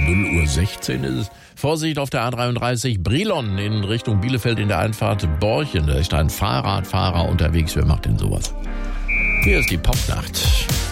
0:16 ist es. Vorsicht auf der A33 Brilon in Richtung Bielefeld in der Einfahrt Borchen. Da ist ein Fahrradfahrer unterwegs. Wer macht denn sowas? Hier ist die Popnacht.